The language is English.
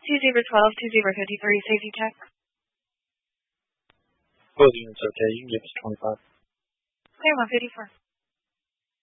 Zebra 12 to Zebra 53, safety check. Both units okay. You can give us 25. Clear 154.